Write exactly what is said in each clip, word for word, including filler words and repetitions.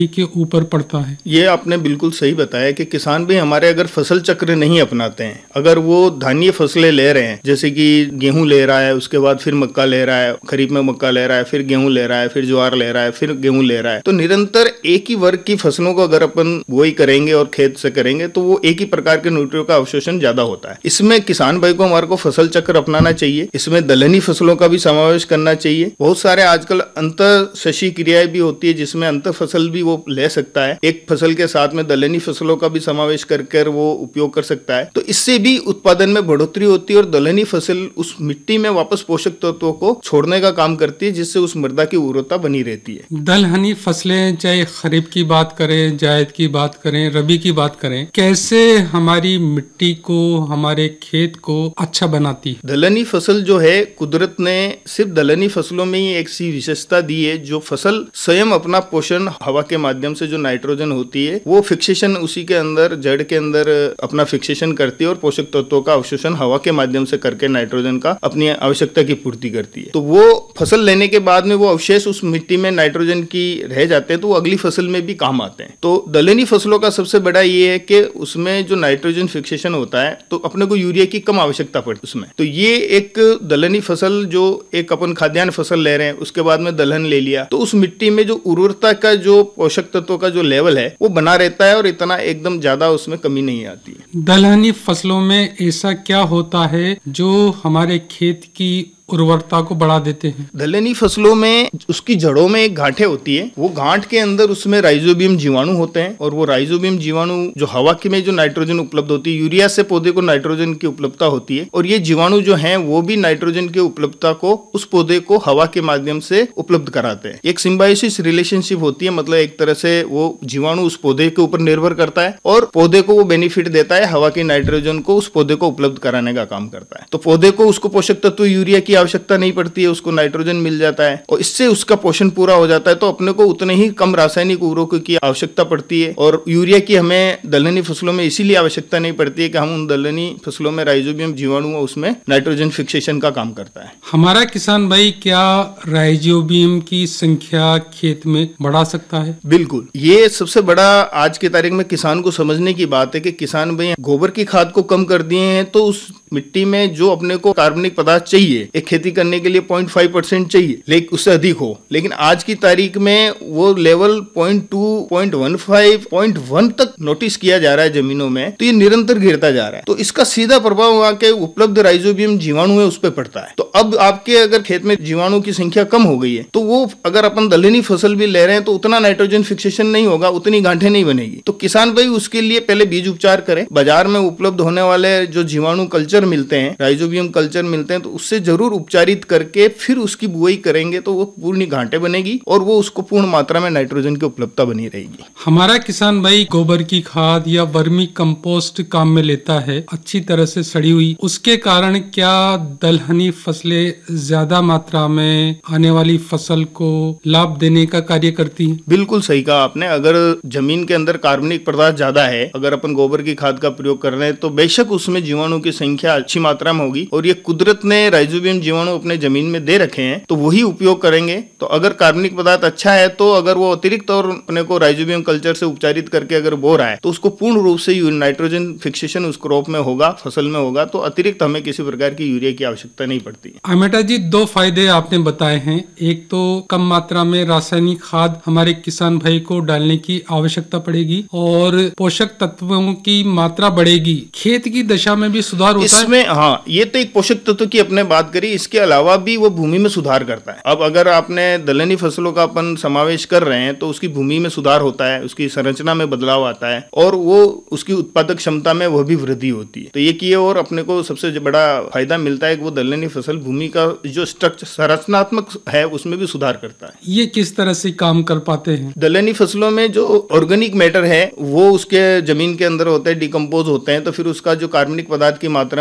के ऊपर पड़ता है। ये आपने बिल्कुल सही बताया कि किसान भी हमारे अगर फसल चक्र नहीं अपनाते हैं, अगर वो धान्य फसलें ले रहे हैं, जैसे कि गेहूं ले रहा है, उसके बाद फिर मक्का ले रहा है, खरीफ में मक्का ले रहा है, फिर गेहूं ले रहा है, फिर ज्वार ले रहा है, फिर गेहूं ले रहा है, तो निरंतर एक ही वर्ग की फसलों को अगर अपन बुआई करेंगे और खेत से करेंगे तो वो एक ही प्रकार के न्यूट्रियों का अवशोषण ज्यादा होता है। इसमें किसान भाई को हमारे को फसल चक्र अपनाना चाहिए, इसमें दलहनी फसलों का भी समावेश करना चाहिए। बहुत सारे आजकल अंतर शशी क्रियाएं भी होती है जिसमें अंतर फसल भी वो ले सकता है, एक फसल के साथ में दलहनी फसलों का भी समावेश करके वो उपयोग कर सकता है। तो इससे भी उत्पादन में बढ़ोतरी होती है और दलहनी फसल उस मिट्टी में वापस पोषक तत्वों को छोड़ने का काम करती है, जिससे उस मृदा की उर्वरता बनी रहती है। दलहनी फसलें चाहे खरीफ की बात करें, जायद की बात करें, रबी की बात करें, कैसे हमारी मिट्टी को, हमारे खेत को अच्छा बनाती है? दलहनी फसल जो है, कुदरत ने सिर्फ दलहनी फसलों में ही एक सी विशेषता दी है, जो फसल स्वयं अपना पोषण हवा के माध्यम से जो नाइट्रोजन होती है वो फिक्सेशन उसी के अंदर, जड़ के अंदर अपना फिक्सेशन करती है और पोषक तत्वों का अवशोषण हवा के माध्यम से करके नाइट्रोजन का अपनी आवश्यकता की पूर्ति करती है। तो वो फसल लेने के बाद में वो अवशेष उस मिट्टी में नाइट्रोजन की रह जाते हैं, तो वो अगली फसल में भी काम आते हैं। तो दलहनी फसलों का सबसे बड़ा ये है कि उसमें जो नाइट्रोजन फिक्सेशन होता है तो अपने को यूरिया की कम आवश्यकता पड़ती है उसमें। तो ये एक दलहनी फसल जो एक अपन खाद्यान्न फसल ले रहे हैं, उसके बाद में दलहन ले लिया, तो उस मिट्टी में जो उर्वरता का, जो पोषक तत्वों का जो लेवल है वो बना रहता है और इतना एकदम ज्यादा उसमें कमी नहीं आती है। दलहनी फसलों में ऐसा क्या होता है जो हमारे खेत की उर्वरता को बढ़ा देते हैं? दलहनी फसलों में उसकी जड़ों में एक गांठें होती है, वो गांठ के अंदर उसमें राइजोबियम जीवाणु होते हैं और वो राइजोबियम जीवाणु जो हवा के में जो नाइट्रोजन उपलब्ध होती है, यूरिया से पौधे को नाइट्रोजन की उपलब्धता होती है और ये जीवाणु जो हैं वो भी नाइट्रोजन की उपलब्धता को उस पौधे को हवा के माध्यम से उपलब्ध कराते हैं। एक सिम्बायोसिस रिलेशनशिप होती है, मतलब एक तरह से वो जीवाणु उस पौधे के ऊपर निर्भर करता है और पौधे को वो बेनिफिट देता है, हवा की नाइट्रोजन को उस पौधे को उपलब्ध कराने का काम करता है। तो पौधे को उसको पोषक तत्व यूरिया की आवश्यकता नहीं पड़ती है, उसको नाइट्रोजन मिल जाता है और इससे उसका पोषण पूरा हो जाता है। तो अपने को उतने ही कम रासायनिक उर्वरकों की आवश्यकता पड़ती है और यूरिया की हमें दलहनी फसलों में इसीलिए आवश्यकता नहीं पड़ती है कि हम उन दलहनी फसलों में राइजोबियम जीवाणु उसमें नाइट्रोजन फिक्सेशन का काम करता है। हमारा किसान भाई क्या राइजोबियम की संख्या खेत में बढ़ा सकता है? बिल्कुल, ये सबसे बड़ा आज की तारीख में किसान को समझने की बात है कि किसान भाई गोबर की खाद को कम कर दिए हैं तो उस मिट्टी में जो अपने को कार्बनिक पदार्थ चाहिए एक खेती करने के लिए पॉइंट फाइव परसेंट चाहिए, लेकिन उससे अधिक हो, लेकिन आज की तारीख में वो level point two, point one five, point one तक नोटिस किया जा रहा है जमीनों में। तो ये निरंतर गिरता जा रहा है, तो इसका सीधा प्रभाव वहाँ के उपलब्ध राइजोबियम जीवाणु है उस पर पड़ता है। तो अब आपके अगर खेत में जीवाणु की संख्या कम हो गई है तो वो अगर अपन दलहनी फसल भी ले रहे हैं तो उतना नाइट्रोजन फिक्सेशन नहीं होगा, उतनी गांठें नहीं बनेगी। तो किसान भाई उसके लिए पहले बीज उपचार करें, बाजार में उपलब्ध होने वाले जो जीवाणु कल्चर मिलते हैं, राइजोबियम कल्चर मिलते हैं, तो उससे जरूर उपचारित करके फिर उसकी बुआई करेंगे तो वो पूर्ण गांठें बनेगी और वो उसको पूर्ण मात्रा में नाइट्रोजन की उपलब्धता बनी रहेगी। हमारा किसान भाई गोबर की खाद या वर्मी कंपोस्ट काम में लेता है अच्छी तरह से सड़ी हुई, उसके कारण क्या दलहनी फसलें ज्यादा मात्रा में आने वाली फसल को लाभ देने का कार्य करती हैं? बिल्कुल सही कहा आपने। अगर जमीन के अंदर कार्बनिक पदार्थ ज्यादा है, अगर अपन गोबर की खाद का प्रयोग कर रहे हैं तो बेशक उसमें जीवाणु की संख्या अच्छी मात्रा में होगी और ये कुदरत ने राइजोबियम जीवाणु अपने जमीन में दे रखे हैं तो वही उपयोग करेंगे। तो अगर कार्बनिक पदार्थ अच्छा है तो अगर वो अतिरिक्त और अपने को राइजोबियम कल्चर से उपचारित करके अगर बो रहा है तो उसको पूर्ण रूप से नाइट्रोजन फिक्सेशन उस क्रॉप में होगा, फसल में होगा, तो अतिरिक्त हमें किसी प्रकार की यूरिया की आवश्यकता नहीं पड़ती। अमेटा जी, दो फायदे आपने बताए हैं, एक तो कम मात्रा में रासायनिक खाद हमारे किसान भाई को डालने की आवश्यकता पड़ेगी और पोषक तत्वों की मात्रा बढ़ेगी, खेत की दशा में भी सुधार होता है इसमें। हाँ, ये तो एक पोषक तत्व की अपने बात करी, इसके अलावा भी वो भूमि में सुधार करता है। अब अगर आपने दलहनी फसलों का अपन समावेश कर रहे हैं तो उसकी भूमि में सुधार होता है, उसकी संरचना में बदलाव आता है और वो उसकी उत्पादक क्षमता में वह भी वृद्धि होती है। तो ये किए और अपने को सबसे बड़ा फायदा मिलता है कि वो दलहनी फसल भूमि का जो स्ट्रक्चर संरचनात्मक है उसमें भी सुधार करता है। ये किस तरह से काम कर पाते हैं? दलहनी फसलों में जो ऑर्गेनिक मैटर है वो उसके जमीन के अंदर होते हैं, डिकम्पोज होते हैं, तो फिर उसका जो कार्बनिक पदार्थ की मात्रा में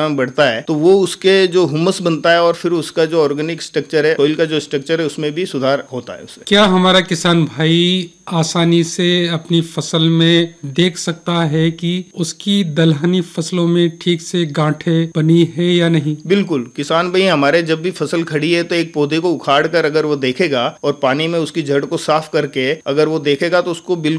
में बढ़ता है तो वो उसके जो हुमस बनता है और फिर उसका जो ऑर्गेनिक स्ट्रक्चर है, सोइल का जो स्ट्रक्चर है, उसमें भी सुधार होता है उससे। क्या हमारा किसान भाई आसानी से अपनी फसल में देख सकता है कि उसकी दलहनी फसलों में ठीक से गांठें बनी है या नहीं? बिल्कुल, किसान भाई हमारे जब भी फसल खड़ी है तो एक पौधे को उखाड़ कर अगर वो देखेगा और पानी में उसकी जड़ को साफ करके अगर वो देखेगा तो उसको बिल्कुल